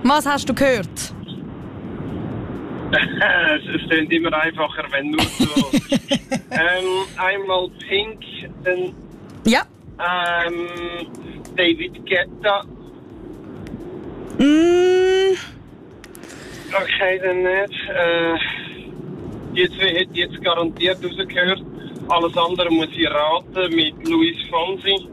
Was hast du gehört? Es klingt immer einfacher, wenn nur so. Einmal Pink, dann Ja. David Guetta. Okay, dann nicht. Die zwei hätte ich jetzt garantiert rausgehört. Alles andere muss ich raten mit Luis Fonsi.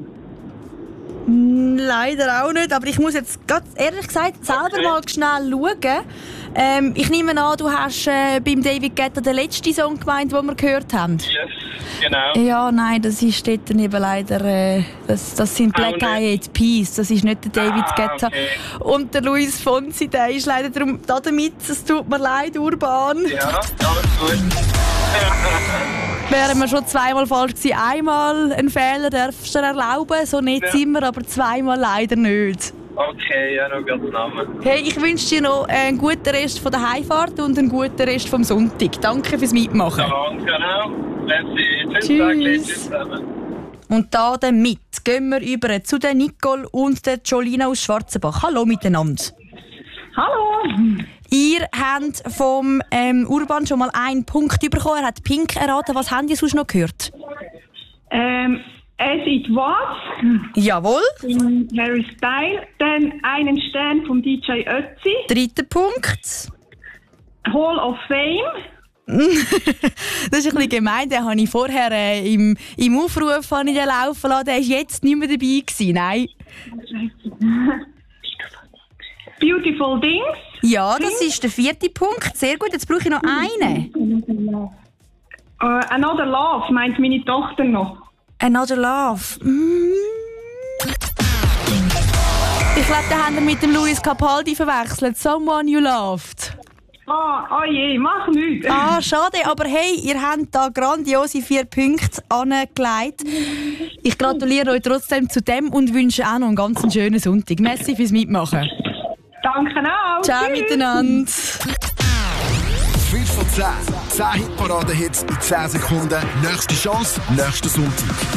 Leider auch nicht, aber ich muss jetzt ganz ehrlich gesagt selber mal schnell schauen. Ich nehme an, du hast beim David Guetta den letzten Song gemeint, den wir gehört haben. Yes, genau. Ja, nein, das ist dort eben leider, das sind Black Eyed Peas, das ist nicht der David Guetta. Okay. Und der Luis Fonsi, der ist leider damit, es tut mir leid, Urban. Ja, alles gut. Wären wir schon zweimal falsch gewesen, einmal einen Fehler darfst du dir erlauben, so nett sind wir, aber zweimal leider nicht. Okay, ja, noch ganz Namen. Hey, ich wünsche dir noch einen guten Rest von der Heimfahrt und einen guten Rest vom Sonntag. Danke fürs Mitmachen. Ja, genau. Merci. Tschüss. Zusammen. Und damit gehen wir über zu der Nicole und der Jolina aus Schwarzenbach. Hallo miteinander. Hallo. Ihr habt vom Urban schon mal einen Punkt bekommen. Er hat Pink erraten. Was habt ihr sonst noch gehört? As It Was. Jawohl. Harry Styles. Dann einen Stern vom DJ Ötzi. Dritter Punkt. Hall of Fame. Das ist ein bisschen gemein. Den habe ich vorher im Aufruf laufen lassen. Der war jetzt nicht mehr dabei gewesen. Nein. Beautiful Things. Ja, das ist der vierte Punkt. Sehr gut, jetzt brauche ich noch einen. Another Love meint meine Tochter noch. Another Love. Ich glaube, da haben wir mit dem Luis Capaldi verwechselt. Someone You Loved. Oh je, mach nichts. Ah, schade, aber hey, ihr habt da grandiose 4 Punkte angelegt. Ich gratuliere euch trotzdem zu dem und wünsche auch noch einen ganz schönen Sonntag. Merci fürs Mitmachen. Danke auch. Ciao Tschüss. miteinander. 5 von 10. 10 Hitparaden-Hits in 10 Sekunden. Nächste Chance, nächsten Sonntag.